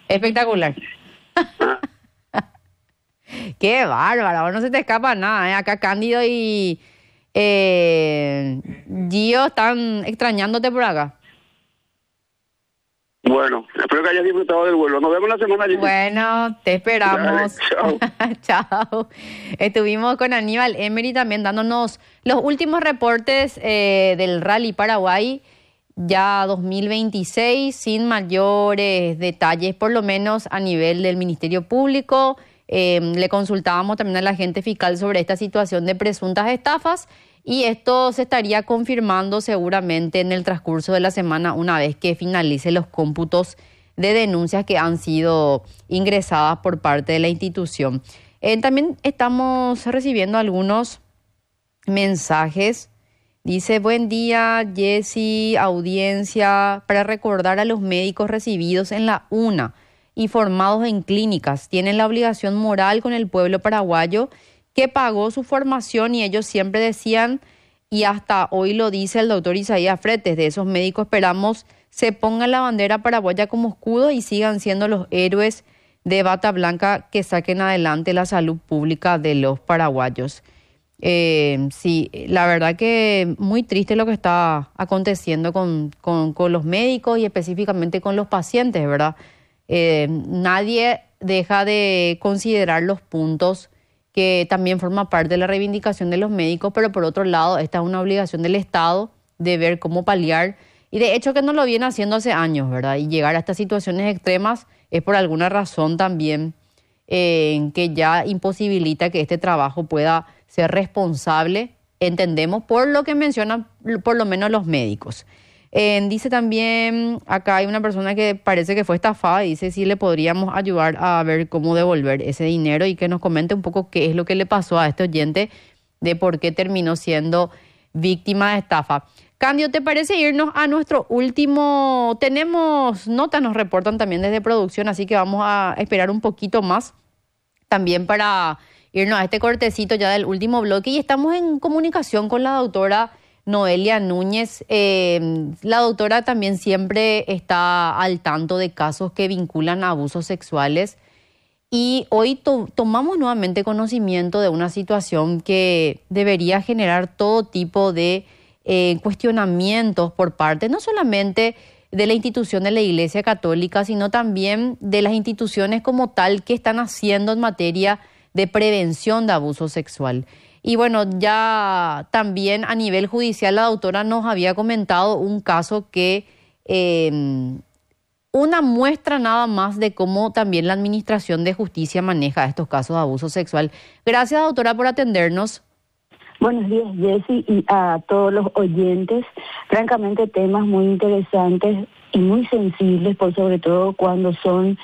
Espectacular. Ah, Qué bárbaro, no se te escapa nada, ¿eh? Acá Cándido y Gio están extrañándote por acá. bueno, espero que hayas disfrutado del vuelo. Nos vemos la semana, Jessy. Bueno, te Dale, esperamos. chao. Chao. Estuvimos con Aníbal Emery también dándonos los últimos reportes del Rally Paraguay, ya 2026, sin mayores detalles, por lo menos a nivel del Ministerio Público. Le consultábamos también a la agente fiscal sobre esta situación de presuntas estafas y esto se estaría confirmando seguramente en el transcurso de la semana una vez que finalice los cómputos de denuncias que han sido ingresadas por parte de la institución. También estamos recibiendo algunos mensajes. Dice, buen día, Jessy, audiencia, para recordar a los médicos recibidos en la UNA y formados en clínicas. Tienen la obligación moral con el pueblo paraguayo que pagó su formación y ellos siempre decían, y hasta hoy lo dice el doctor Isaías Fretes, de esos médicos esperamos se ponga la bandera paraguaya como escudo y sigan siendo los héroes de bata blanca que saquen adelante la salud pública de los paraguayos. Sí, la verdad que muy triste lo que está aconteciendo con los médicos y específicamente con los pacientes, ¿verdad? Nadie deja de considerar los puntos que también forma parte de la reivindicación de los médicos, pero por otro lado, esta es una obligación del Estado de ver cómo paliar, y de hecho que no lo viene haciendo hace años, ¿verdad? Y llegar a estas situaciones extremas es por alguna razón también que ya imposibilita que este trabajo pueda ser responsable, entendemos, por lo que mencionan por lo menos los médicos. Dice también, acá hay una persona que parece que fue estafada y dice si le podríamos ayudar a ver cómo devolver ese dinero y que nos comente un poco qué es lo que le pasó a este oyente de por qué terminó siendo víctima de estafa. Cambio, ¿te parece irnos a nuestro último? Tenemos notas, nos reportan también desde producción, así que vamos a esperar un poquito más también para irnos a este cortecito ya del último bloque y estamos en comunicación con la doctora Noelia Núñez. La doctora también siempre está al tanto de casos que vinculan a abusos sexuales y hoy tomamos nuevamente conocimiento de una situación que debería generar todo tipo de cuestionamientos por parte no solamente de la institución de la Iglesia Católica, sino también de las instituciones como tal que están haciendo en materia de prevención de abuso sexual. Y bueno, ya también a nivel judicial la doctora nos había comentado un caso que, una muestra nada más de cómo también la Administración de Justicia maneja estos casos de abuso sexual. Gracias, doctora, por atendernos. Buenos días, Jessy, y a todos los oyentes. Francamente, temas muy interesantes y muy sensibles, por sobre todo cuando son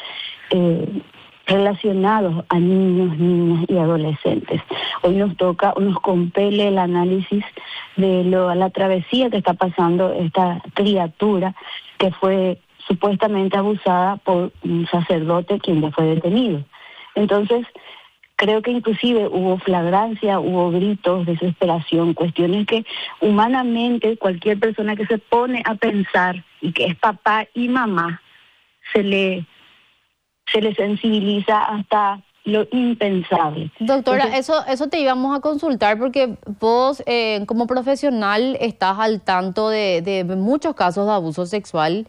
relacionados a niños, niñas y adolescentes. Hoy nos compele el análisis de la travesía que está pasando esta criatura que fue supuestamente abusada por un sacerdote quien ya fue detenido. Entonces, creo que inclusive hubo flagrancia, hubo gritos, desesperación, cuestiones que humanamente cualquier persona que se pone a pensar y que es papá y mamá, se le sensibiliza hasta lo impensable. Doctora, Entonces, eso te íbamos a consultar porque vos como profesional estás al tanto de muchos casos de abuso sexual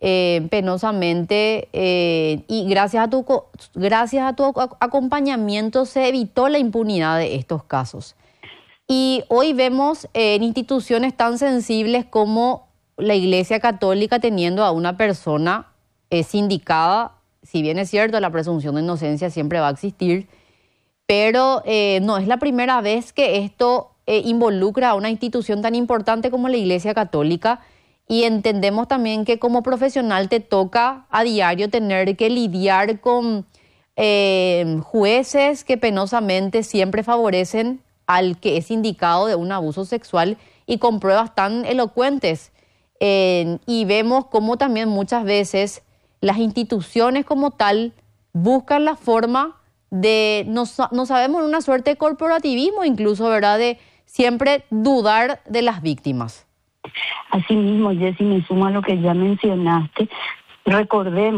penosamente y gracias a tu acompañamiento se evitó la impunidad de estos casos. Y hoy vemos en instituciones tan sensibles como la Iglesia Católica teniendo a una persona sindicada. Si bien es cierto, la presunción de inocencia siempre va a existir, pero no es la primera vez que esto involucra a una institución tan importante como la Iglesia Católica y entendemos también que como profesional te toca a diario tener que lidiar con jueces que penosamente siempre favorecen al que es indicado de un abuso sexual y con pruebas tan elocuentes. Y vemos cómo también muchas veces las instituciones como tal buscan la forma de, no sabemos, una suerte de corporativismo incluso, ¿verdad?, de siempre dudar de las víctimas. asimismo, Jessy, me sumo a lo que ya mencionaste. Recordemos